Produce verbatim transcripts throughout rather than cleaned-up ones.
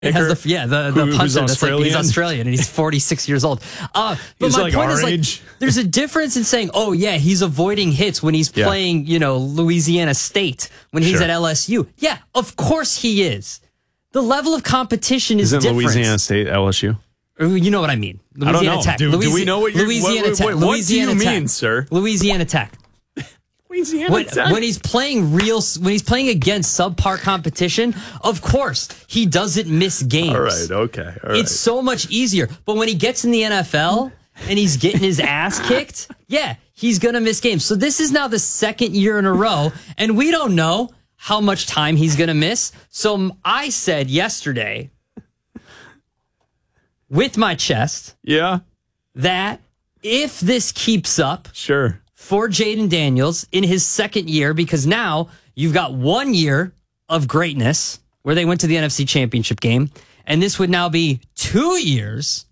It has the, yeah, the, the Who, punter. That's like, he's Australian and he's forty-six years old. Uh, but he's my like point our is, age. like, there's a difference in saying, oh, yeah, he's avoiding hits when he's yeah. playing, you know, Louisiana State, when he's sure. at L S U. Yeah, of course he is. The level of competition is Isn't different. Louisiana State L S U? You know what I mean. Louisiana I don't know. Tech. Do, Louisi- do we know what you're Louisiana what, Tech. what, what Louisiana do you Tech. mean, sir? Louisiana Tech. Louisiana When, Tech. when he's playing real, when he's playing against subpar competition, of course he doesn't miss games. All right, okay, all right. It's so much easier. But when he gets in the N F L and he's getting his ass kicked, yeah, he's gonna miss games. So this is now the second year in a row, and we don't know how much time he's gonna miss. So I said yesterday, with my chest, yeah, that if this keeps up, sure. for Jayden Daniels in his second year, because now you've got one year of greatness where they went to the N F C Championship game, and this would now be two years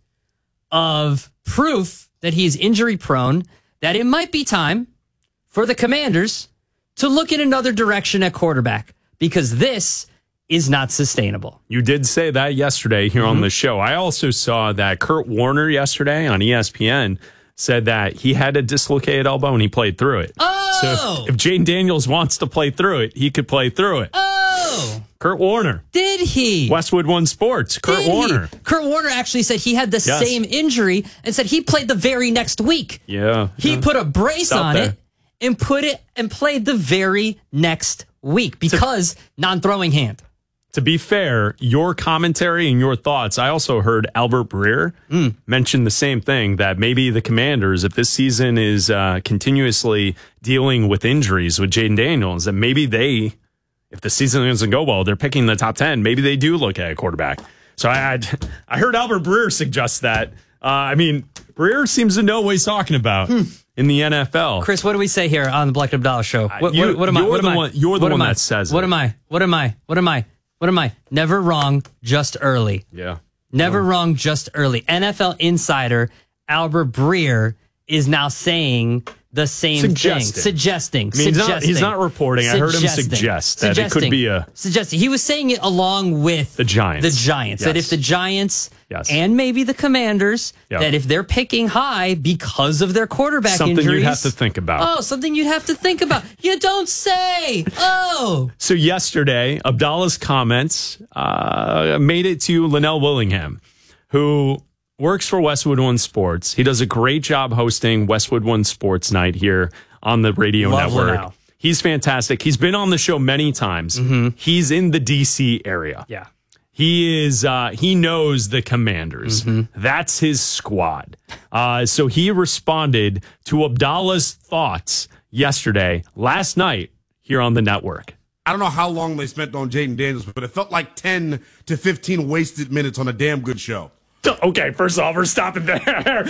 of proof that he's injury prone, that it might be time for the Commanders to look in another direction at quarterback, because this is not sustainable. You did say that yesterday here mm-hmm. on the show. I also saw that Kurt Warner yesterday on E S P N said that he had a dislocated elbow and he played through it. Oh! So if, if Jayden Daniels wants to play through it, he could play through it. Oh! Kurt Warner. Did he? Westwood One Sports. Kurt Did Warner. He? Kurt Warner actually said he had the yes. same injury and said he played the very next week. Yeah. He yeah. put a brace on there. it and put it and played the very next week because to, non-throwing hand. To be fair, your commentary and your thoughts, I also heard Albert Breer mm. mention the same thing, that maybe the Commanders, if this season is uh, continuously dealing with injuries with Jayden Daniels, that maybe they, if the season doesn't go well, they're picking the top ten, maybe they do look at a quarterback. So I I'd, I heard Albert Breer suggest that. Uh, I mean, Breer seems to know what he's talking about hmm. in the N F L. Chris, what do we say here on the Black and Abdallah show? What, you, what, what am I? You're what the am one, I? you're the what one I? that says what it. What am I? What am I? What am I? What am I? Never wrong, just early. Yeah. Never yeah. wrong, just early. N F L insider Albert Breer is now saying the same suggesting. thing. Suggesting. I mean, suggesting. He's not, he's not reporting. I heard him suggest that suggesting. it could be a... Suggesting. He was saying it along with... The Giants. The Giants. Yes. That if the Giants yes. and maybe the Commanders, yep. that if they're picking high because of their quarterback something injuries... Something you'd have to think about. Oh, something you'd have to think about. You don't say. Oh. So yesterday, Abdallah's comments uh, made it to Linnell Willingham, who... works for Westwood One Sports. He does a great job hosting Westwood One Sports Night here on the radio Love network. Linnell. He's fantastic. He's been on the show many times. Mm-hmm. He's in the D C area. Yeah. He is, uh, he knows the Commanders. Mm-hmm. That's his squad. Uh, so he responded to Abdallah's thoughts yesterday, last night here on the network. I don't know how long they spent on Jayden Daniels, but it felt like ten to fifteen wasted minutes on a damn good show. Okay, first off, we're stopping there.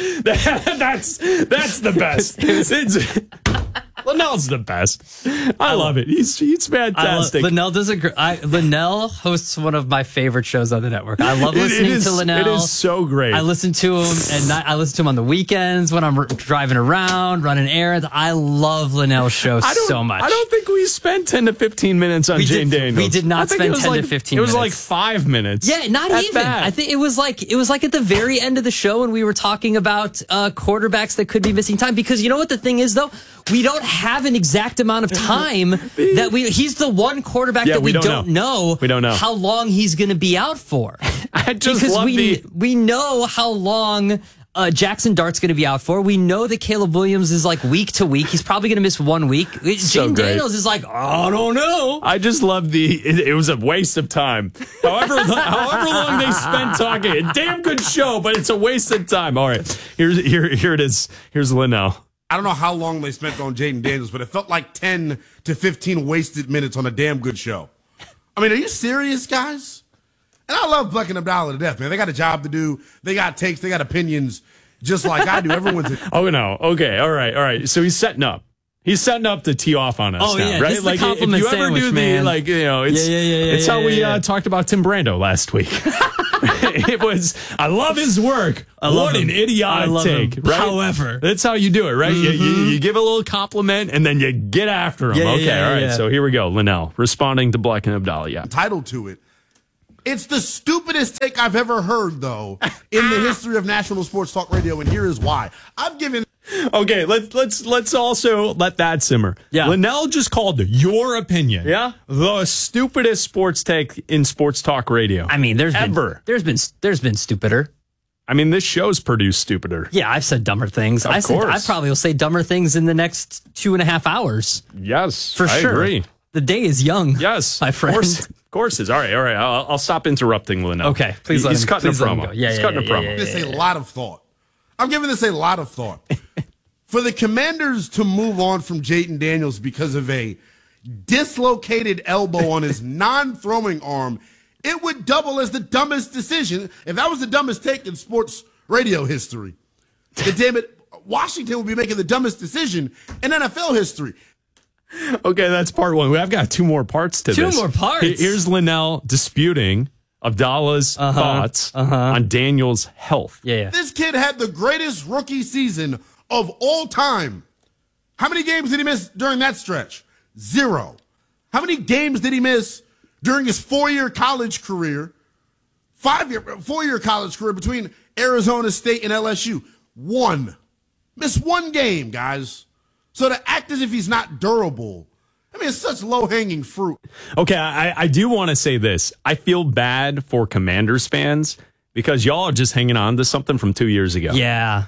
that's that's the best. It's, Linnell's the best. I love it. He's he's fantastic. Love, Linnell does a gr- I, Linnell hosts one of my favorite shows on the network. I love listening it is, to Linnell. It is so great. I listen to him at night. I listen to him on the weekends when I'm r- driving around, running errands. I love Linnell's show so much. I don't think we spent ten to fifteen minutes on Jayden Daniels. We did not spend ten like, to fifteen It was minutes. like five minutes. Yeah, not even. That. I think it was like it was like at the very end of the show when we were talking about uh, quarterbacks that could be missing time, because you know what the thing is though, we don't have an exact amount of time that we. He's the one quarterback yeah, that we, we don't, don't know. know. We don't know how long he's going to be out for. I just because love we the... we know how long. Uh, Jackson Dart's going to be out for. We know that Caleb Williams is like week to week. He's probably going to miss one week. So Jayden Daniels is like, I don't know. I just love the, it, it was a waste of time. However, however long they spent talking, a damn good show, but it's a waste of time. All right, here's, here, here it is. Here's Linnell. I don't know how long they spent on Jayden Daniels, but it felt like ten to fifteen wasted minutes on a damn good show. I mean, are you serious, guys? And I love Buck and Abdallah to death, man. They got a job to do. They got takes. They got opinions, just like I do. Everyone's. Oh no. Okay. All right. All right. So he's setting up. He's setting up to tee off on us oh, now, yeah, right? This Like is the compliment if you ever sandwich, do man. the like, you know, it's yeah, yeah, yeah, it's yeah, how yeah, we yeah. Uh, talked about Tim Brando last week. It was. I love his work. I love what him. an idiotic take, him. right? However, that's how you do it, right? Mm-hmm. You, you, you give a little compliment and then you get after him. Yeah, okay. yeah, all right. yeah. So here we go. Linnell responding to Black and Abdallah. Yeah. Entitled to it. It's the stupidest take I've ever heard, though, in the history of National Sports Talk Radio, and here is why. I've given... Okay, let's let's let's also let that simmer. Yeah. Linnell just called your opinion. Yeah. The stupidest sports take in sports talk radio. I mean, there's ever. been there's been there's been stupider. I mean, this show's produced stupider. Yeah, I've said dumber things. Of I said, course. I probably will say dumber things in the next two and a half hours. Yes, For I sure. agree. The day is young. Yes, my friend. Of course, of course is. All right, all right. I'll, I'll stop interrupting Linnell. Okay, please He- let He's him- cutting please a let him promo. go. Yeah, He's yeah, cutting yeah, a promo. yeah, this a lot of thought. I'm giving this a lot of thought. For the Commanders to move on from Jaden Daniels because of a dislocated elbow on his non-throwing arm, it would double as the dumbest decision. If that was the dumbest take in sports radio history, then damn it, Washington would be making the dumbest decision in N F L history. Okay, that's part one. I've got two more parts to Two this. more parts? Here- Here's Linnell disputing Abdallah's Uh-huh, thoughts uh-huh. on Daniel's health. Yeah, yeah. This kid had the greatest rookie season of all time. How many games did he miss during that stretch? Zero. How many games did he miss during his four-year college career? Five-year, four-year college career between Arizona State and L S U? One. Missed one game, guys. So to act as if he's not durable, I mean, it's such low-hanging fruit. Okay, I, I do want to say this. I feel bad for Commanders fans because y'all are just hanging on to something from two years ago. Yeah.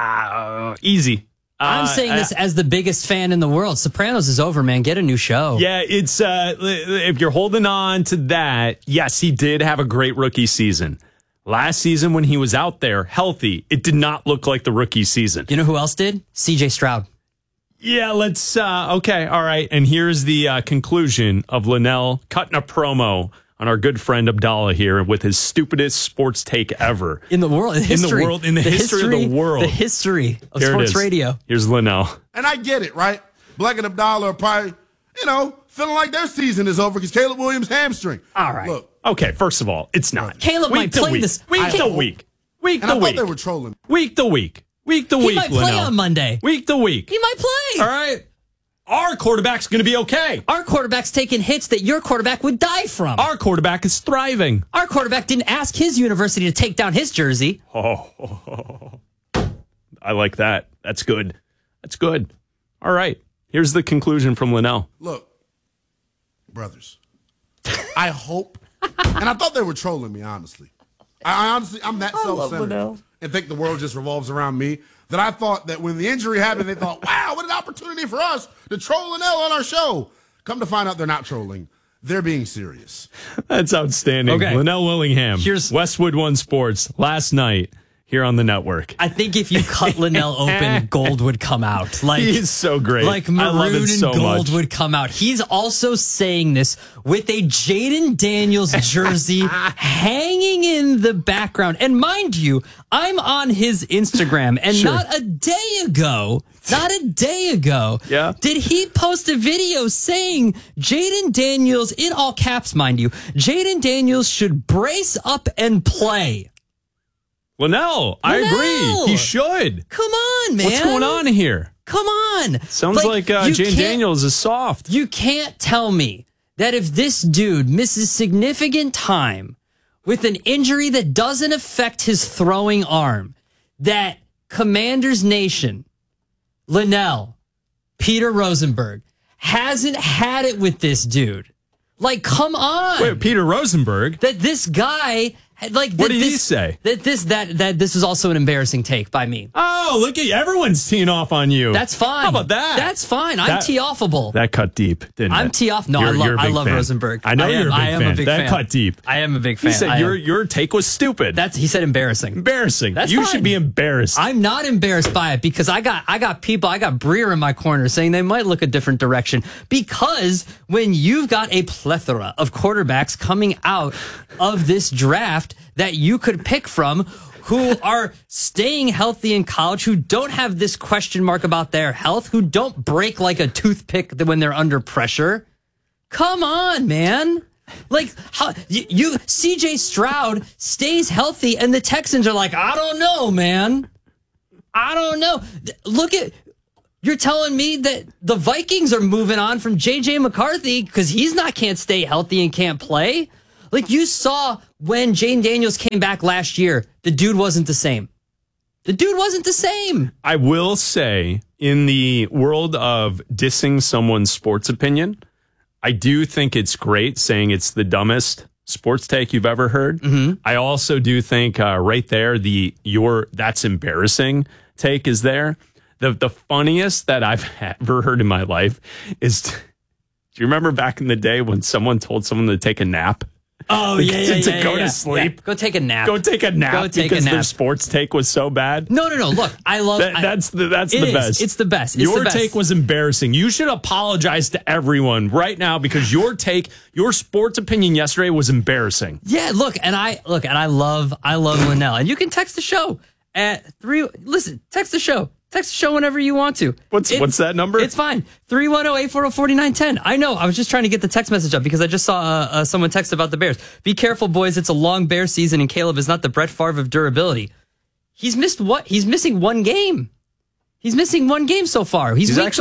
Ah, easy. I'm Uh, saying uh, this as the biggest fan in the world. Sopranos is over, man. Get a new show. Yeah, it's uh, if you're holding on to that, yes, he did have a great rookie season. Last season when he was out there healthy, it did not look like the rookie season. You know who else did? C J Stroud. Yeah, let's, uh, okay, all right. And here's the uh, conclusion of Linnell cutting a promo on our good friend Abdallah here with his stupidest sports take ever. In the world. In, In the world, in the history of the world. The history of Here it sports is. radio. Here's Linnell. And I get it, right? Black and Abdallah are probably, you know, feeling like their season is over because Caleb Williams' hamstring. All right. Look, Okay, first of all, it's not. Caleb week might to play week. this- Week I to hope. week. Week and to I thought week. they were trolling. Week to week. Week to He week, might play Linnell. on Monday. Week to week. He might play. All right. Our quarterback's going to be okay. Our quarterback's taking hits that your quarterback would die from. Our quarterback is thriving. Our quarterback didn't ask his university to take down his jersey. Oh, I like that. That's good. That's good. All right. Here's the conclusion from Linnell. Look, brothers, I hope, and I thought they were trolling me, honestly. I, I honestly, I'm that self-centered and think the world just revolves around me that I thought that when the injury happened, they thought, wow, what an opportunity for us to troll Linnell on our show. Come to find out they're not trolling. They're being serious. That's outstanding. Okay. Linnell Willingham, Here's- Westwood One Sports, last night here on the network. I think if you cut Linnell open, gold would come out. Like He's so great. Like I maroon love it and so gold much. would come out. He's also saying this with a Jaden Daniels jersey hanging in the background. And mind you, I'm on his Instagram, and Sure. not a day ago, not a day ago, Yeah. did he post a video saying Jaden Daniels, in all caps, mind you, Jaden Daniels should brace up and play. Linnell, I Linnell! agree. He should. Come on, man. What's going on here? Come on. Sounds like, uh, you Jane can't- Daniels is soft. You can't tell me that if this dude misses significant time with an injury that doesn't affect his throwing arm, that Commanders Nation, Linnell, Peter Rosenberg, hasn't had it with this dude. Like, come on. Wait, Peter Rosenberg. That this guy, like, What that did he this, say? That this, that, that this is also an embarrassing take by me. Oh, look at you. Everyone's teeing off on you. That's fine. How about that? That's fine. I'm That- tee-offable. That cut deep, didn't it? I'm tee off. No, I You're- love you're a I big love fan. Rosenberg. I know am, you're a big I am fan. a big that fan. cut deep. I am a big fan. He said I your am. your take was stupid. That's he said embarrassing. embarrassing. That's you fine. should be embarrassed. I'm not embarrassed by it because I got I got people, I got Breer in my corner saying they might look a different direction because when you've got a plethora of quarterbacks coming out of this draft that you could pick from who are staying healthy in college, who don't have this question mark about their health, who don't break like a toothpick when they're under pressure. Come on, man. Like how you, you C J Stroud stays healthy and the Texans are like, I don't know, man. I don't know. Look at you're telling me that the Vikings are moving on from J J McCarthy because he's not can't stay healthy and can't play. Like you saw when Jaden Daniels came back last year, the dude wasn't the same. The dude wasn't the same. I will say, in the world of dissing someone's sports opinion, I do think it's great saying it's the dumbest sports take you've ever heard. Mm-hmm. I also do think uh, right there, the your that's embarrassing take is there. The the funniest that I've ever heard in my life is, do you remember back in the day when someone told someone to take a nap? Oh, yeah, yeah, yeah. To yeah, go yeah. to sleep. Yeah. Go take a nap. Go take a nap Go take because a nap. their sports take was so bad. No, no, no. Look, I love that, I, that's the that's it the is. best. It's the best. It's your the best. take was embarrassing. You should apologize to everyone right now because your take, your sports opinion yesterday was embarrassing. Yeah, look, and I look, and I love, I love Linnell, and you can text the show at three. Listen, text the show, text the show whenever you want to. What's it, what's that number? It's fine. three one zero, eight four zero, four nine one zero. I know. I was just trying to get the text message up because I just saw uh, uh, someone text about the Bears. Be careful, boys. It's a long Bear season, and Caleb is not the Brett Favre of durability. He's missed what? He's missing one game. He's missing one game so far. He's, He's week actually